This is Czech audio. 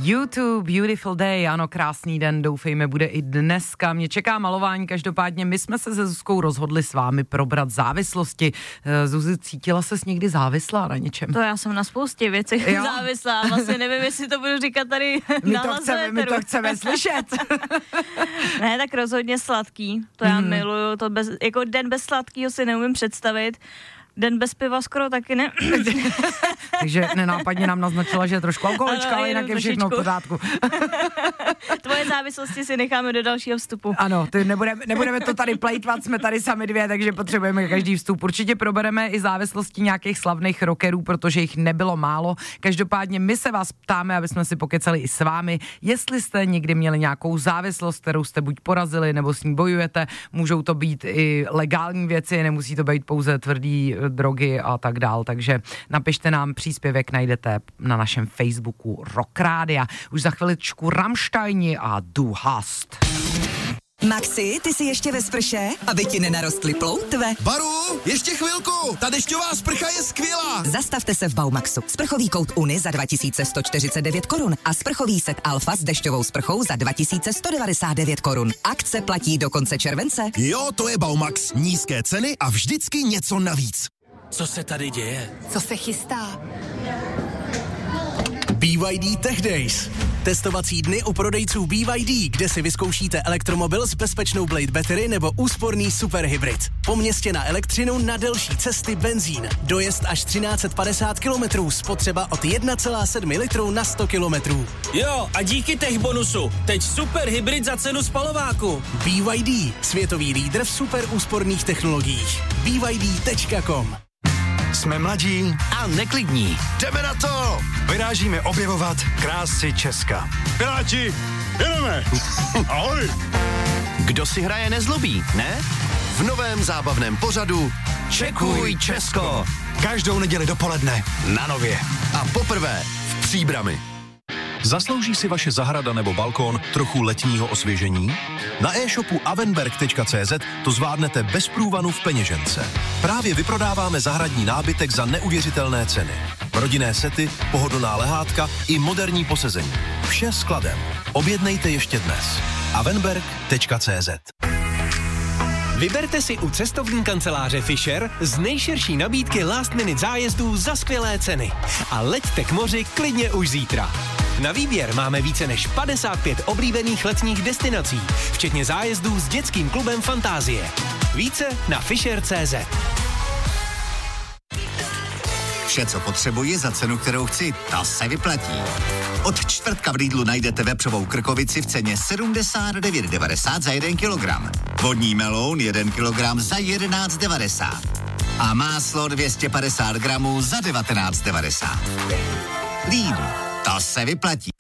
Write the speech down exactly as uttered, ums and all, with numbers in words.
YouTube, Beautiful Day, ano, krásný den, doufejme, bude i dneska. Mě čeká malování, každopádně my jsme se se Zuzkou rozhodli s vámi probrat závislosti. Zuzi, cítila ses někdy závislá na něčem? To já jsem na spoustě věcí závislá, vlastně nevím, jestli to budu říkat tady my na to chceme, My to chceme slyšet. Ne, tak rozhodně sladký, to já mm. miluju, to bez, jako den bez sladkýho si neumím představit. Den bez piva skoro taky ne. Takže nenápadně nám naznačila, že je trošku alkoholička, ale jinak je všechno v pořádku. Tvoje závislosti si necháme do dalšího vstupu. Ano, ty nebudeme, nebudeme to tady plejtvat, jsme tady sami dvě, takže potřebujeme každý vstup. Určitě probereme i závislosti nějakých slavných rockerů, protože jich nebylo málo. Každopádně my se vás ptáme, aby jsme si pokecali i s vámi, jestli jste někdy měli nějakou závislost, kterou jste buď porazili, nebo s ní bojujete. Můžou to být i legální věci, nemusí to být pouze tvrdý drogy a tak dál, takže napište nám, příspěvek najdete na našem Facebooku Rock Rádia. Už za chviličku Rammsteini a Du hast. Maxi, ty jsi ještě ve sprše? Aby ti nenarostly ploutve? Baru, ještě chvilku, ta dešťová sprcha je skvělá. Zastavte se v Baumaxu. Sprchový kout Uni za dva tisíce sto čtyřicet devět korun a sprchový set Alfa s dešťovou sprchou za dva tisíce sto devadesát devět korun. Akce platí do konce července. Jo, to je Baumax. Nízké ceny a vždycky něco navíc. Co se tady děje? Co se chystá? B Y D Tech Days. Testovací dny u prodejců B Y D, kde si vyzkoušíte elektromobil s bezpečnou Blade Battery nebo úsporný superhybrid. Po městě na elektřinu, na delší cesty benzín. Dojezd až třináct set padesát kilometrů, spotřeba od jedna celá sedm litru na sto kilometrů. Jo, a díky tech bonusu, teď superhybrid za cenu spalováku. B Y D, světový lídr v super úsporných technologiích. B Y D tečka com. Jsme mladí a neklidní. Jdeme na to! Vyrážíme objevovat krásy Česka. Piráti, jedeme! Ahoj! Kdo si hraje nezlobí, ne? V novém zábavném pořadu Čekuj Česko. Každou neděli dopoledne na Nově. A poprvé v Příbrami. Zaslouží si vaše zahrada nebo balkón trochu letního osvěžení? Na e-shopu avenberg tečka cé zet to zvládnete bez průvanu v peněžence. Právě vyprodáváme zahradní nábytek za neuvěřitelné ceny. Rodinné sety, pohodlná lehátka i moderní posezení. Vše skladem. Objednejte ještě dnes. avenberg tečka cé zet. Vyberte si u cestovní kanceláře Fisher z nejširší nabídky last minute zájezdů za skvělé ceny. A leďte k moři klidně už zítra. Na výběr máme více než padesát pět oblíbených letních destinací, včetně zájezdů s dětským klubem Fantázie. Více na fisher tečka cé zet. Vše, co potřebuji za cenu, kterou chci, ta se vyplatí. Od čtvrtka v Lidlu najdete vepřovou krkovici v ceně sedmdesát devět devadesát za jeden kilogram. Vodní meloun jeden kilogram za jedenáct devadesát. A máslo dvě stě padesát gramů za devatenáct devadesát. Lidl, to se vyplatí.